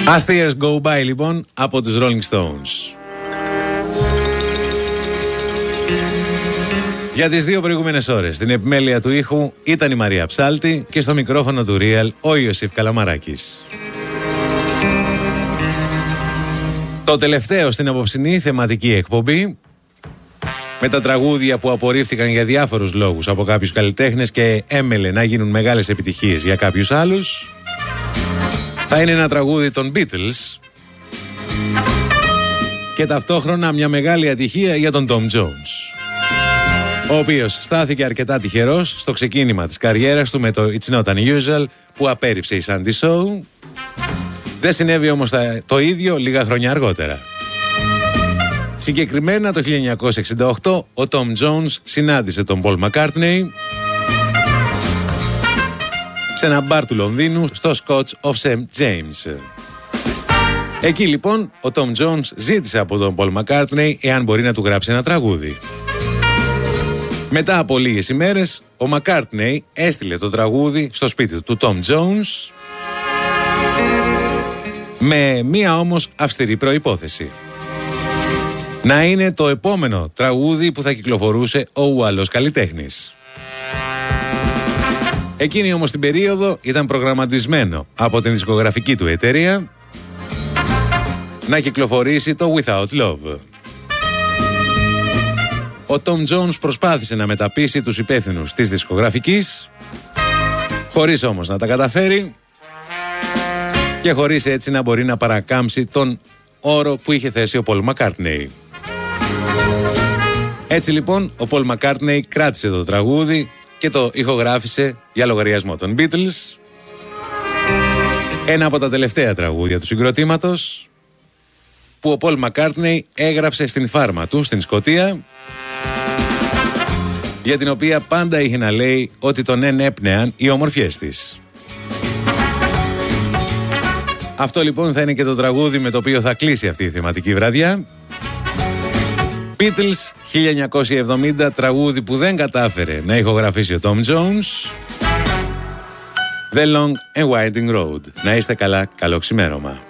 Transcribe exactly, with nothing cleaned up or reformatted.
As the Years Go By λοιπόν από τους Rolling Stones. Για τις δύο προηγούμενες ώρες στην επιμέλεια του ήχου ήταν η Μαρία Ψάλτη και στο μικρόφωνο του Real ο Ιωσήφ Καλαμαράκης. Το τελευταίο στην απόψινή θεματική εκπομπή, με τα τραγούδια που απορρίφθηκαν για διάφορους λόγους από κάποιους καλλιτέχνες και έμελε να γίνουν μεγάλες επιτυχίες για κάποιους άλλους, θα είναι ένα τραγούδι των Beatles και ταυτόχρονα μια μεγάλη ατυχία για τον Tom Jones, ο οποίος στάθηκε αρκετά τυχερός στο ξεκίνημα της καριέρας του με το It's Not Unusual που απέρριψε η Sandy Shaw. Δεν συνέβη όμως το ίδιο λίγα χρόνια αργότερα. Συγκεκριμένα το χίλια εννιακόσια εξήντα οκτώ ο Tom Jones συνάντησε τον Paul McCartney σε ένα μπαρ του Λονδίνου στο Scotch of Saint James. Εκεί λοιπόν ο Tom Jones ζήτησε από τον Paul McCartney εάν μπορεί να του γράψει ένα τραγούδι. Μετά από λίγες ημέρες ο McCartney έστειλε το τραγούδι στο σπίτι του Tom Jones, με μία όμως αυστηρή προϋπόθεση: να είναι το επόμενο τραγούδι που θα κυκλοφορούσε ο ουαλός καλλιτέχνης. Εκείνη όμως την περίοδο ήταν προγραμματισμένο από την δισκογραφική του εταιρεία να κυκλοφορήσει το Without Love. Ο Tom Jones προσπάθησε να μεταπείσει τους υπεύθυνους της δισκογραφικής, χωρίς όμως να τα καταφέρει και χωρίς έτσι να μπορεί να παρακάμψει τον όρο που είχε θέσει ο Paul McCartney. Έτσι λοιπόν ο Paul McCartney κράτησε το τραγούδι και το ηχογράφησε για λογαριασμό των Beatles, ένα από τα τελευταία τραγούδια του συγκροτήματος που ο Paul McCartney έγραψε στην φάρμα του στην Σκωτία, για την οποία πάντα είχε να λέει ότι τον ενέπνεαν οι ομορφιές της. Αυτό λοιπόν θα είναι και το τραγούδι με το οποίο θα κλείσει αυτή η θεματική βραδιά. Beatles χίλια εννιακόσια εβδομήντα, τραγούδι που δεν κατάφερε να ηχογραφήσει ο Tom Jones, The Long and Winding Road. Να είστε καλά, καλό ξημέρωμα.